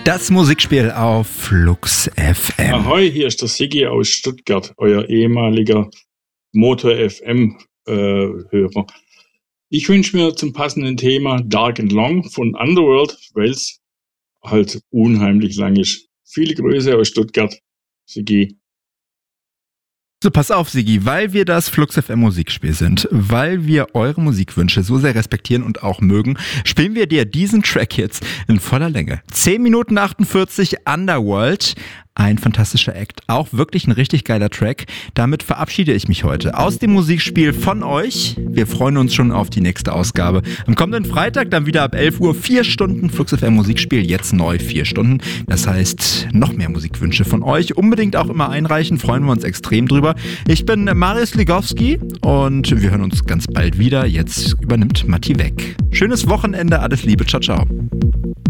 Das Musikspiel auf Flux FM. Ahoi, hier ist der Siggi aus Stuttgart, euer ehemaliger Motor FM Hörer. Ich wünsche mir zum passenden Thema Dark and Long von Underworld, weil es halt unheimlich lang ist. Viele Grüße aus Stuttgart, Siggi. So, pass auf, Siggi, weil wir das Flux FM Musikspiel sind, weil wir eure Musikwünsche so sehr respektieren und auch mögen, spielen wir dir diesen Track jetzt in voller Länge. 10 Minuten 48 Underworld. Ein fantastischer Act, auch wirklich ein richtig geiler Track. Damit verabschiede ich mich heute aus dem Musikspiel von euch. Wir freuen uns schon auf die nächste Ausgabe. Am kommenden Freitag dann wieder ab 11 Uhr 4 Stunden Flux FM Musikspiel, jetzt neu 4 Stunden. Das heißt, noch mehr Musikwünsche von euch. Unbedingt auch immer einreichen, freuen wir uns extrem drüber. Ich bin Marius Ligowski und wir hören uns ganz bald wieder. Jetzt übernimmt Matti weg. Schönes Wochenende, alles Liebe, ciao, ciao.